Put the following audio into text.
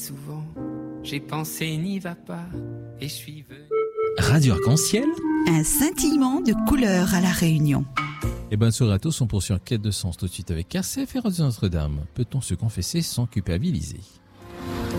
Souvent, j'ai pensé n'y va pas et je suis venu. Radio Arc-en-Ciel. Un scintillement de couleurs à La Réunion. Et bonne soirée à tous, on poursuit en quête de sens tout de suite avec RCF et Radio Notre-Dame. Peut-on se confesser sans culpabiliser ?